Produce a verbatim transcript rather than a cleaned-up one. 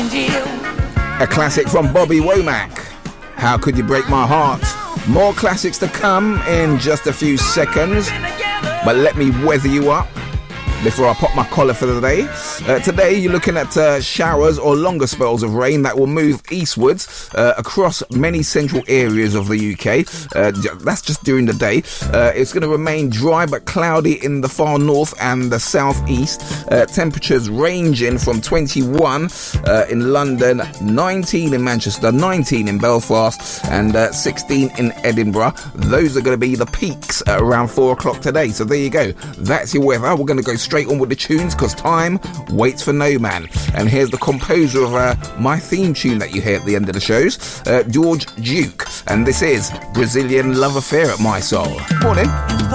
A classic from Bobby Womack. How Could You Break My Heart? More classics to come in just a few seconds. But let me weather you up before I pop my collar for the day. Uh, today you're looking at uh, showers or longer spells of rain that will move eastwards uh, across many central areas of the U K. Uh, that's just during the day. Uh, it's going to remain dry but cloudy in the far north and the southeast. Uh, temperatures ranging from twenty-one uh, in London, nineteen in Manchester, nineteen in Belfast and uh, sixteen in Edinburgh. Those are going to be the peaks at around four o'clock today. So there you go. That's your weather. We're going to go straight on with the tunes because time waits for no man. And here's the composer of uh, my theme tune that you hear at the end of the shows, uh, George Duke. And this is Brazilian Love Affair at My Soul. Morning.